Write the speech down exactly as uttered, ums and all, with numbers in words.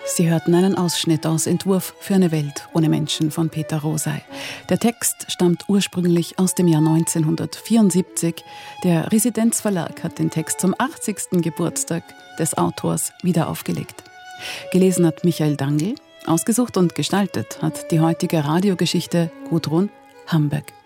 Sie hörten einen Ausschnitt aus Entwurf für eine Welt ohne Menschen von Peter Rosei. Der Text stammt ursprünglich aus dem Jahr neunzehnhundertvierundsiebzig. Der Residenzverlag hat den Text zum achtzigsten Geburtstag des Autors wieder aufgelegt. Gelesen hat Michael Dangl, ausgesucht und gestaltet hat die heutige Radiogeschichte Gudrun Hamburg.